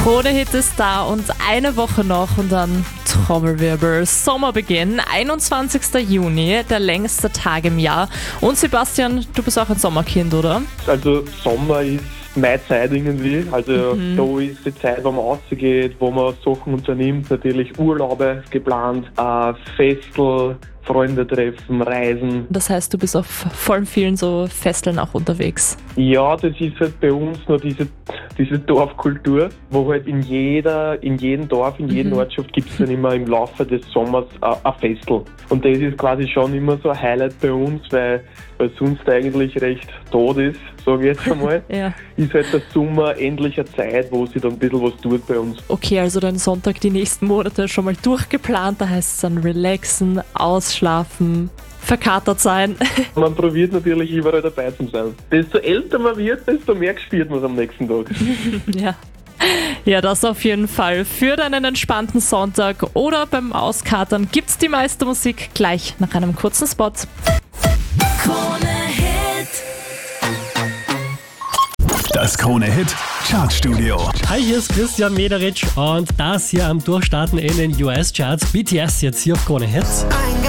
Krone-Hit ist da und eine Woche noch und dann Trommelwirbel. Sommerbeginn, 21. Juni, der längste Tag im Jahr. Und Sebastian, du bist auch ein Sommerkind, oder? Also Sommer ist meine Zeit irgendwie. Also da ist die Zeit, wo man rausgeht, wo man Sachen unternimmt, natürlich Urlaube geplant, Festel, Freunde treffen, reisen. Das heißt, du bist auf voll vielen so Festeln auch unterwegs. Ja, das ist halt bei uns noch diese Dorfkultur, wo halt in jedem Dorf, in jeder Ortschaft gibt es dann immer im Laufe des Sommers ein Festel. Und das ist quasi schon immer so ein Highlight bei uns, weil sonst eigentlich recht tot ist, sage ich jetzt einmal. Ja. Ist halt der Sommer endlich eine Zeit, wo sich dann ein bisschen was tut bei uns. Okay, also dein Sonntag die nächsten Monate schon mal durchgeplant, da heißt es dann relaxen, ausschlafen, verkatert sein. Man probiert natürlich überall dabei zu sein. Desto älter man wird, desto mehr gespielt man es am nächsten Tag. Ja. Ja, das auf jeden Fall. Für deinen entspannten Sonntag oder beim Auskatern gibt's die meiste Musik gleich nach einem kurzen Spot. Das Krone-Hit Chartstudio. Hi, hier ist Christian Mederitsch und das hier am Durchstarten in den US-Charts. BTS jetzt hier auf Krone Hits.